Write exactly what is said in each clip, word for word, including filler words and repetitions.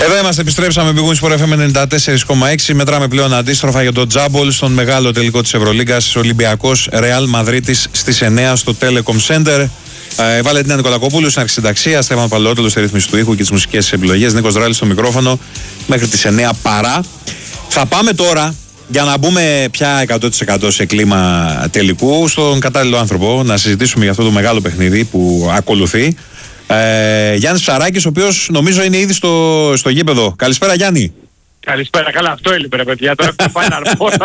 Εδώ είμαστε, επιστρέψαμε. Μπηγούν Sport εφ εμ ενενήντα τέσσερα κόμμα έξι. Μετράμε πλέον αντίστροφα για το τζάμπολ στον μεγάλο τελικό της Ευρωλίγκας. Ολυμπιακός Ρεάλ Μαδρίτης στις εννιά στο Telecom Center. Ε, Βαλεντίνα Νικολακοπούλου στην αρχισυνταξία. Στέφανο Παλαιότολο στη ρύθμιση του ήχου και τις μουσικές επιλογές. Νίκος Δράλης στο μικρόφωνο μέχρι τις εννιά παρά. Θα πάμε τώρα για να μπούμε πια εκατό τοις εκατό σε κλίμα τελικού στον κατάλληλο άνθρωπο να συζητήσουμε για αυτό το μεγάλο παιχνίδι που ακολουθεί. Ε, Γιάννης Ψαράκης, ο οποίος νομίζω είναι ήδη στο, στο γήπεδο. Καλησπέρα Γιάννη. Καλησπέρα, καλά, αυτό έλειπε ρε παιδιά. Τώρα το Final Four,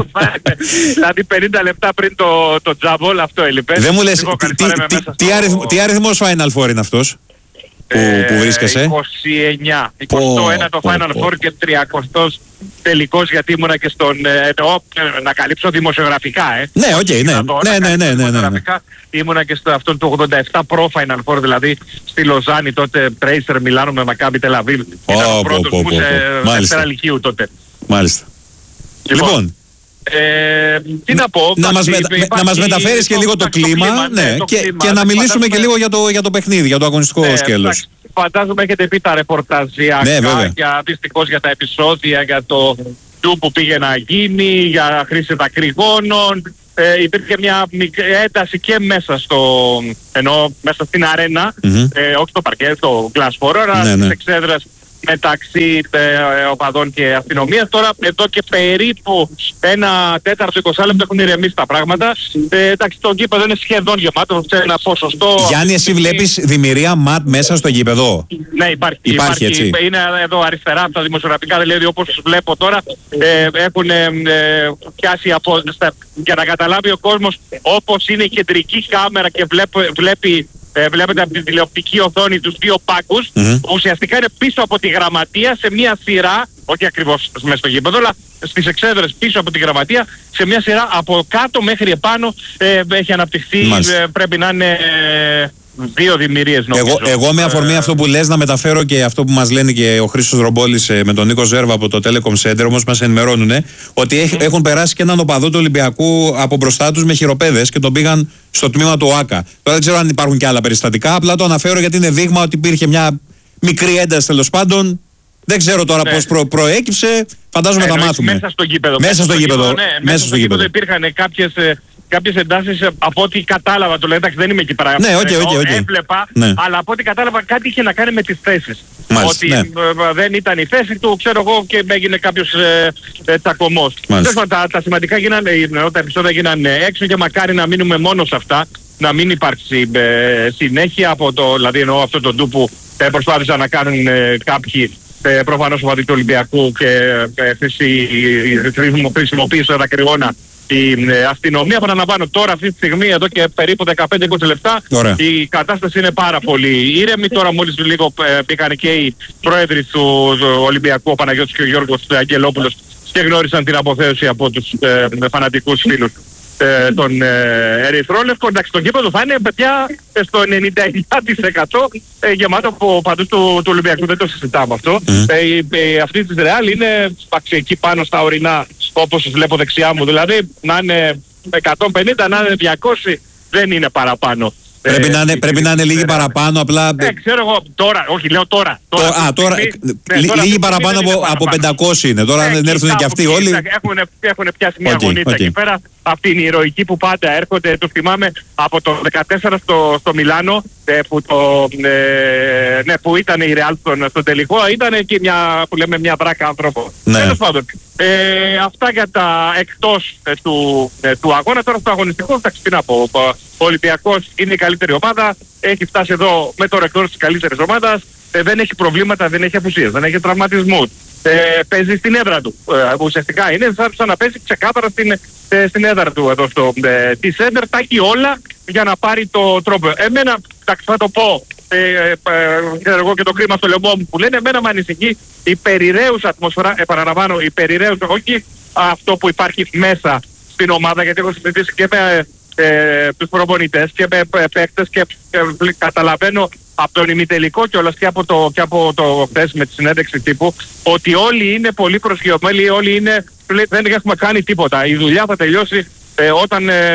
δηλαδή πενήντα λεπτά πριν το, το τζάμπολ, αυτό έλειπε. Δεν μου λες, τι, τι, τι, τι, αριθμ, τι αριθμός Final Four είναι αυτός που, ε, που βρίσκεσαι? είκοσι εννιά, είκοσι ένα το Final Four και τριακοστός τελικός, γιατί ήμουνα και στον, ε, το, ε, να καλύψω δημοσιογραφικά, ε. Ναι, οκ, okay, ναι, ναι, ναι, ναι, ναι, ναι, ναι. Ήμουνα και στο αυτόν του ογδόντα επτά προ Final Four, δηλαδή στη Λοζάνη τότε, Tracer Μιλάνο με Μακάμπι Τελαβίβ. Oh, Ήταν ο πρώτος oh, που oh, σε δεύτερα λυκείου τότε. Μάλιστα. Λοιπόν, λοιπόν ε, τι να πω, να μας, μετα... να μας μεταφέρεις και λίγο το, το κλίμα, κλίμα, ναι, το και, κλίμα, και να μιλήσουμε φαντάζομαι... και λίγο για το, για το παιχνίδι, για το αγωνιστικό ναι, σκέλος. Φαντάζομαι έχετε πει τα ρεπορταζιακά, ναι, για, δυστυχώς για τα επεισόδια, για το του που πήγε να γίνει, για χρήση δακρυγόνων. Ε, υπήρχε μια ένταση και μέσα στο, ενώ μέσα στην αρένα, mm-hmm. ε, όχι στο παρκέ, στο Glass Four, αλλά ναι, ναι. στις εξέδρες μεταξύ ε, οπαδών και αστυνομίας. Τώρα εδώ και περίπου ένα τέταρτο είκοσι λεπτό έχουν ηρεμήσει τα πράγματα. Ε, εντάξει, το γήπεδο είναι σχεδόν γεμάτο σε ένα ποσοστό. Γιάννη, εσύ βλέπεις δημιουργία ματ μέσα στο γήπεδο? Ναι, υπάρχει. Υπάρχει, υπάρχει έτσι. Είναι εδώ αριστερά από τα δημοσιογραφικά, δηλαδή όπως βλέπω τώρα, ε, έχουν ε, πιάσει από, στα, για να καταλάβει ο κόσμος, όπως είναι η κεντρική κάμερα και βλέπ, βλέπει Ε, βλέπετε από την τηλεοπτική οθόνη τους δύο πάγκους, mm-hmm. που ουσιαστικά είναι πίσω από τη γραμματεία σε μια σειρά, όχι ακριβώς μέσα στο γήπεδο, αλλά στις εξέδρες πίσω από τη γραμματεία, σε μια σειρά από κάτω μέχρι επάνω ε, έχει αναπτυχθεί, ε, πρέπει να είναι ε, δύο δημιουργίες νομίζω. Εγώ, εγώ με αφορμή ε, αυτό που λες να μεταφέρω και αυτό που μας λένε και ο Χρήστος Ρομπόλης ε, με τον Νίκο Ζέρβα από το Telecom Center, όμως μας ενημερώνουν ότι έχ, mm. έχουν περάσει και έναν οπαδό του Ολυμπιακού από μπροστά τους με χειροπέδες και τον πήγαν στο τμήμα του ΟΑΚΑ. Τώρα δεν ξέρω αν υπάρχουν και άλλα περιστατικά, απλά το αναφέρω γιατί είναι δείγμα ότι υπήρχε μια μικρή ένταση τέλος πάντων. Δεν ξέρω τώρα ναι. πώς προ, προέκυψε, φαντάζομαι θα μάθουμε. Μέσα στο γήπεδο. Μέσα, μέσα στο γήπεδο, γήπεδο, ναι, μέσα μέσα στο γήπεδο υπήρχαν κάποιες, κάποιες εντάσεις από ό,τι κατάλαβα, το λέω, εντάξει δεν είμαι εκεί πέρα. Ναι, okay, okay, okay. Έβλεπα, ναι. αλλά από ό,τι κατάλαβα κάτι είχε να κάνει με τις θέσεις. Μάλιστα, ότι ναι. δεν ήταν η θέση του, ξέρω εγώ, και έγινε κάποιος ε, ε, τσακωμός. Τα, τα σημαντικά γίνανε, τα επεισόδια γίνανε έξω και μακάρι να μείνουμε μόνο σε αυτά. Να μην υπάρξει ε, συνέχεια από το, δηλαδή εννοώ αυτό το ντου που ε, προσπάθησαν να κάνουν ε, κάποιοι ε, προφανώς οπαδοί του Ολυμπιακού και ε, χρησιμοποίησε δακρυγόνα η ε, αστυνομία. Παραλαμβάνω τώρα αυτή τη στιγμή εδώ και περίπου δεκαπέντε είκοσι λεπτά. Ωραία. Η κατάσταση είναι πάρα πολύ ήρεμη. Τώρα μόλις λίγο ε, πήγαν και οι πρόεδροι του, του Ολυμπιακού, ο Παναγιώτης και ο Γιώργος Αγγελόπουλος, και γνώρισαν την αποθέωση από τους ε, φανατικούς φίλους Ε, τον ε, Ερυθρόλευκο. Εντάξει, το γήπεδο θα είναι παιδιά στο ενενήντα εννιά τοις εκατό ε, γεμάτο από παντού του, του Ολυμπιακού, δεν το συζητάμε αυτό. Mm. Ε, ε, αυτή της Ρεάλ είναι εκεί πάνω στα ορεινά, όπως βλέπω δεξιά μου, δηλαδή να είναι εκατόν πενήντα, να είναι διακόσια, δεν είναι παραπάνω. Πρέπει, ε, να, είναι, πρέπει να είναι λίγοι παραπάνω, απλά... Ναι, ξέρω εγώ, τώρα, όχι λέω τώρα. τώρα το, α, τώρα, ναι, λί, τώρα λίγοι παραπάνω από, παραπάνω από πεντακόσια είναι, τώρα δεν ναι, έρθουν και αυτοί όλοι. Έχουν, έχουν πιάσει μια okay, γωνίτσα okay. εκεί πέρα, αυτή είναι η ηρωική που πάντα έρχονται, το θυμάμαι από το δεκατέσσερα στο, στο Μιλάνο, ε, που, το, ε, ναι, που ήταν η Ρεάλ στον, στον τελικό, ήταν εκεί μια, που λέμε μια δράκα άνθρωπο. Ναι. Τέλος πάντων, ε, αυτά για τα εκτός ε, του, ε, του αγώνα, τώρα στο αγωνιστικό, θα τι να πω. Ο Ολυμπιακός είναι η καλύτερη ομάδα, έχει φτάσει εδώ με το ρεκόρ της καλύτερης ομάδας, ε, δεν έχει προβλήματα, δεν έχει απουσίες, δεν έχει τραυματισμούς, ε, παίζει στην έδρα του. Ε, ουσιαστικά είναι σαν να παίζει ξεκάθαρα στην, ε, στην έδρα του εδώ στο ε, τη Σέντερ, τα έχει όλα για να πάρει το τρόπο. Εμένα, θα το πω, ε, ε, ε, εγώ και το κρίμα στο λαιμό μου που λένε, εμένα με ανησυχεί η περιραίουσα ατμοσφαίρα, επαναλαμβάνω, η περιραίουσα, όχι αυτό που υπάρχει μέσα στην ομάδα, γιατί έχω συζητήσει και με Ε, τους προπονητές και με παίκτες και ε, καταλαβαίνω από τον ημιτελικό κιόλας και από το, και από το χθες με τη συνέντευξη τύπου ότι όλοι είναι πολύ προσγειωμένοι, όλοι είναι, δεν έχουμε κάνει τίποτα. Η δουλειά θα τελειώσει ε, όταν ε,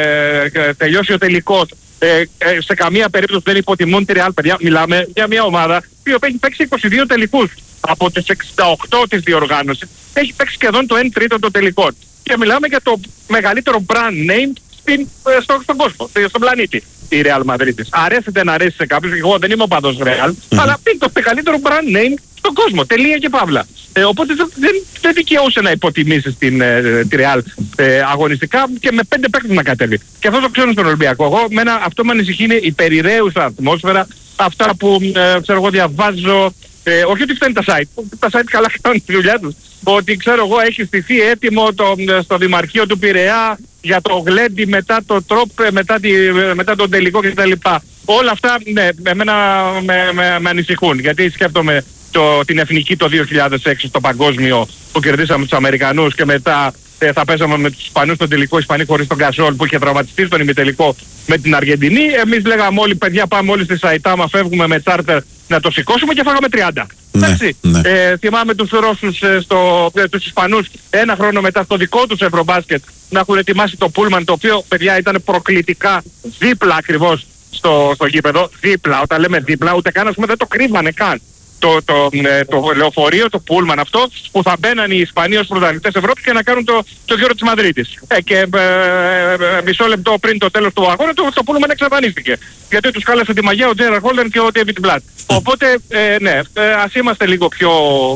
ε, τελειώσει ο τελικός. Ε, ε, σε καμία περίπτωση δεν υποτιμούν τη Real, παιδιά. Μιλάμε για μια ομάδα που έχει παίξει είκοσι δύο τελικούς. από τις εξήντα οκτώ της διοργάνωσης έχει παίξει σχεδόν το ένα τρίτο των τελικών. Και μιλάμε για το μεγαλύτερο brand name στην, στο, στον κόσμο, στον πλανήτη, η Real Madrid. Αρέσει να αρέσει σε κάποιους, εγώ δεν είμαι ο παδός Real, mm-hmm. αλλά είναι το μεγαλύτερο brand name στον κόσμο. Τελεία και παύλα. Ε, οπότε δεν, δεν δικαιούσε να υποτιμήσεις την, ε, τη Real ε, αγωνιστικά και με πέντε παίκτες να κατέβει. Και αυτό το ξέρω στον Ολυμπιακό. Εγώ, μένα, αυτό με ανησυχεί είναι η περιραίουσα ατμόσφαιρα, αυτά που ε, ξέρω εγώ διαβάζω. Ε, όχι ότι φταίνει τα site, τα site καλά κάνουν τη δουλειά τους. Ότι ξέρω εγώ έχει στηθεί έτοιμο το, στο Δημαρχείο του Πειραιά για το γλέντι μετά το τρόπ, μετά, τη, μετά τον τελικό κτλ. Όλα αυτά ναι, εμένα με, με, με ανησυχούν, γιατί σκέφτομαι το, την εθνική το δύο χιλιάδες έξι στο παγκόσμιο που κερδίσαμε τους Αμερικανούς και μετά ε, θα παίζαμε με τους Ισπανούς στον τελικό, Ισπανοί χωρίς τον Κασόλ που είχε τραυματιστεί στον ημιτελικό με την Αργεντινή. Εμείς λέγαμε όλοι παιδιά πάμε όλοι στη Σαϊτάμα, φεύγουμε με τσάρτερ να το σηκώσουμε και φάγαμε τριάντα. Ναι, εντάξει. Ναι. Ε, θυμάμαι τους Ρώσους, ε, στο, ε, τους Ισπανούς ένα χρόνο μετά στο δικό τους Ευρωμπάσκετ να έχουν ετοιμάσει το πούλμαν, το οποίο παιδιά ήταν προκλητικά δίπλα ακριβώς στο, στο γήπεδο. Δίπλα, όταν λέμε δίπλα, ούτε καν ας πούμε δεν το κρύβανε καν. Το, το, ε, το λεωφορείο, το πούλμαν αυτό που θα μπαίναν οι Ισπανοί ως πρωταθλητές Ευρώπης και να κάνουν το, το γύρο της Μαδρίτης. Ε, και ε, ε, μισό λεπτό πριν το τέλος του αγώνα το, το πούλμαν εξαφανίστηκε. Γιατί τους κάλεσε τη μαγιά ο Τζέραρ Χόλτερ και ο Ντέιβιντ Μπλατ. Οπότε ε, ναι, ε, ας είμαστε λίγο πιο